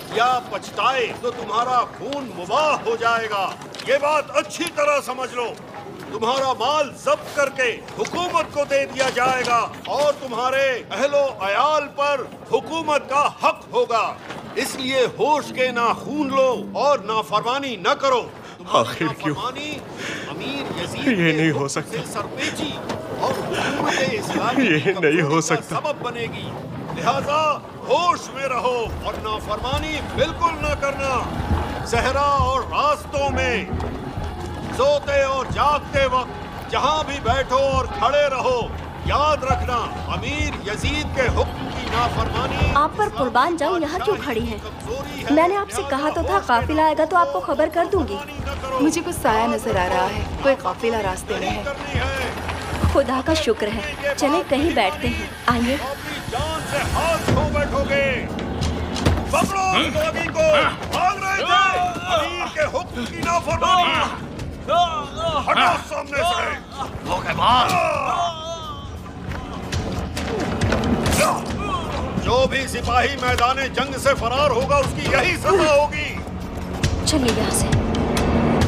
या पछताए तो तुम्हारा खून मुबाह हो जाएगा। ये बात अच्छी तरह समझ लो। तुम्हारा माल जब्त करके हुकूमत को दे दिया जाएगा और तुम्हारे अहलो अयाल पर हुकूमत का हक होगा। इसलिए होश के ना खून लो और नाफरमानी न करो। आखिर क्यों? अमीर यजीद ये नहीं हो सकता। सरपेची और हुकूमत इस्लामी ये नहीं हो सकता। सबब बनेगी। लिहाजा होश में रहो और नाफरमानी बिल्कुल न करना। सहरा और रास्तों में, सोते और जागते वक्त जहाँ भी बैठो और खड़े रहो, याद रखना अमीर यजीद के हुक्म की नाफरमानी। आप पर कुर्बान जाऊं, यहाँ क्यों खड़ी हैं? मैंने आपसे कहा तो था काफिला आएगा तो आपको खबर कर दूंगी। मुझे कुछ साया नजर आ रहा है, कोई काफिला रास्ते में है। खुदा का शुक्र है। चले कहीं बैठते हैं, आइए। जान से हाथ धो बैठोगे। पकड़ो उस बागी को, भाग रहे थे अमीर के हुक्म की नाफरमानी। हटो सामने से। धोखेबाज। जो भी सिपाही मैदान जंग से फरार होगा उसकी यही सजा होगी। चलिए यहाँ से।